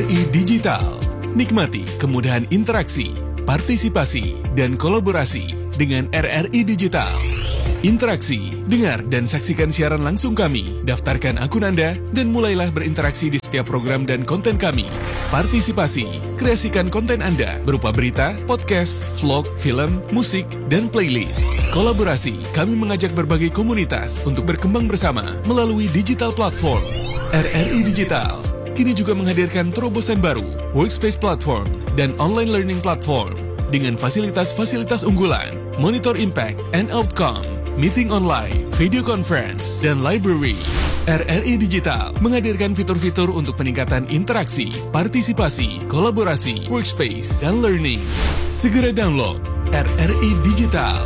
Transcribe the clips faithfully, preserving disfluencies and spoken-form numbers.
I Digital. Nikmati kemudahan interaksi, partisipasi, dan kolaborasi dengan R R I Digital. Interaksi, dengar dan saksikan siaran langsung kami, daftarkan akun Anda, dan mulailah berinteraksi di setiap program dan konten kami. Partisipasi, kreasikan konten Anda berupa berita, podcast, vlog, film, musik, dan playlist. Kolaborasi, kami mengajak berbagai komunitas untuk berkembang bersama melalui digital platform. R R I Digital kini juga menghadirkan terobosan baru, workspace platform, dan online learning platform dengan fasilitas-fasilitas unggulan, monitor impact and outcome, meeting online, video conference, dan library. R R I Digital menghadirkan fitur-fitur untuk peningkatan interaksi, partisipasi, kolaborasi, workspace, dan learning. Segera download R R I Digital.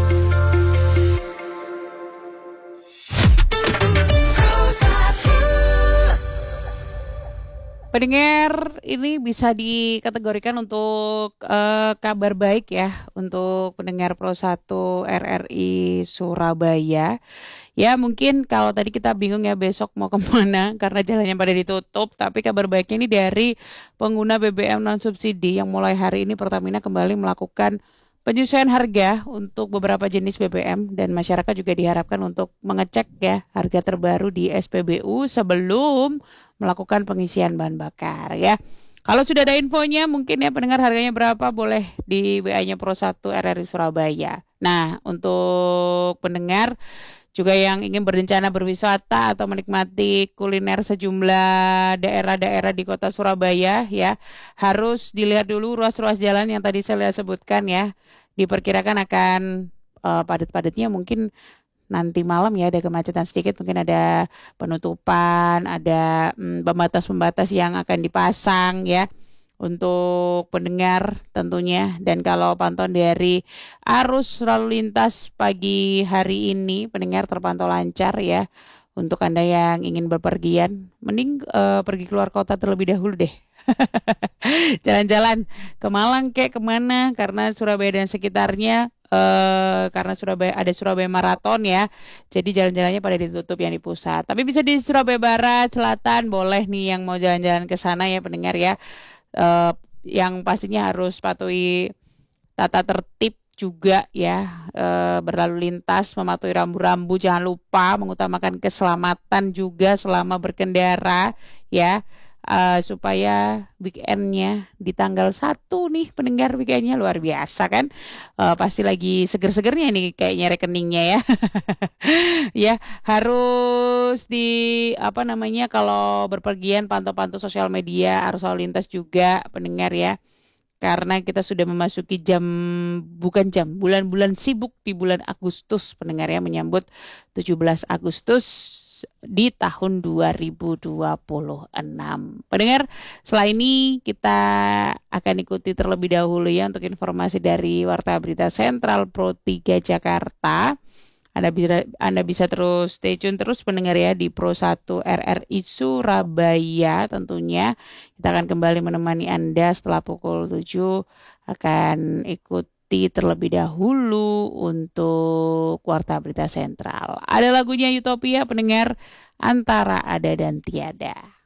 Pendengar, ini bisa dikategorikan untuk uh, kabar baik ya untuk pendengar Pro satu R R I Surabaya. Ya mungkin kalau tadi kita bingung ya besok mau kemana karena jalannya pada ditutup. Tapi kabar baiknya ini dari pengguna B B M non-subsidi yang mulai hari ini Pertamina kembali melakukan penyesuaian harga untuk beberapa jenis B B M. Dan masyarakat juga diharapkan untuk mengecek ya harga terbaru di S P B U sebelum melakukan pengisian bahan bakar ya. Kalau sudah ada infonya mungkin ya pendengar harganya berapa boleh di W A-nya Pro satu R R I Surabaya. Nah untuk pendengar juga yang ingin berencana berwisata atau menikmati kuliner sejumlah daerah-daerah di kota Surabaya ya, harus dilihat dulu ruas-ruas jalan yang tadi saya sebutkan ya. Diperkirakan akan uh, padat-padatnya mungkin nanti malam ya, ada kemacetan sedikit, mungkin ada penutupan, ada hmm, pembatas-pembatas yang akan dipasang ya untuk pendengar tentunya. Dan kalau pantauan dari arus lalu lintas pagi hari ini pendengar terpantau lancar ya. Untuk Anda yang ingin berpergian, mending uh, pergi keluar kota terlebih dahulu deh. Jalan-jalan ke Malang kek kemana, karena Surabaya dan sekitarnya Uh, karena Surabaya ada Surabaya Marathon ya, jadi jalan-jalannya pada ditutup yang di pusat. Tapi bisa di Surabaya Barat, Selatan boleh nih yang mau jalan-jalan ke sana ya pendengar ya. Uh, yang pastinya harus patuhi tata tertib juga ya, uh, berlalu lintas, mematuhi rambu-rambu, jangan lupa mengutamakan keselamatan juga selama berkendara ya. Uh, supaya weekendnya di tanggal satu nih pendengar, weekendnya luar biasa kan, uh, pasti lagi seger-segernya nih kayaknya rekeningnya ya. Ya harus di apa namanya kalau berpergian pantau-pantau sosial media, arus lalu lintas juga pendengar ya, karena kita sudah memasuki jam bukan jam bulan-bulan sibuk di bulan Agustus pendengar ya, menyambut tujuh belas Agustus di tahun dua ribu dua puluh enam. Pendengar, setelah ini kita akan ikuti terlebih dahulu ya untuk informasi dari Warta Berita Sentral Pro tiga Jakarta. Anda bisa Anda bisa terus stay tune terus pendengar ya di Pro satu R R I Surabaya tentunya. Kita akan kembali menemani Anda setelah pukul tujuh, akan ikut terlebih dahulu untuk Warta Berita Sentral. Ada lagunya Utopia pendengar, Antara Ada dan Tiada.